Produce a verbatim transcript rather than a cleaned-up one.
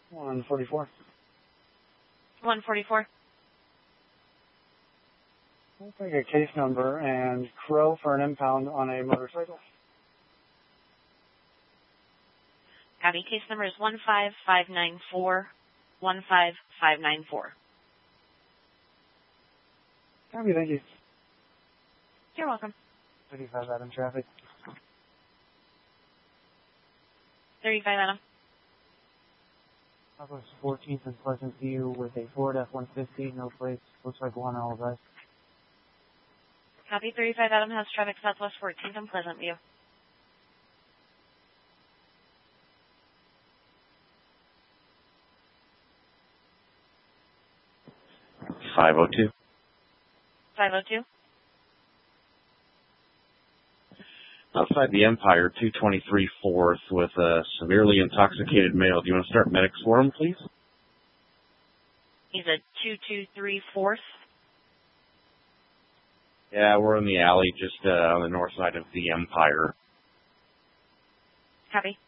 one forty-four. one forty-four. I'll take a case number and Crow for an impound on a motorcycle. Copy. Case number is one five five nine four. one five five nine four. Copy, thank you. You're welcome. thirty-five Adam traffic. thirty-five Adam. Southwest fourteenth and Pleasant View with a Ford F one fifty, no plates, looks like one all of us. Copy. thirty-five Adam has traffic Southwest fourteenth and Pleasant View. five oh two. five oh two. Outside the Empire, two twenty-three fourth with a severely intoxicated male. Do you want to start medics for him, please? He's a two two three fourth. Yeah, we're in the alley just uh, on the north side of the Empire. Copy.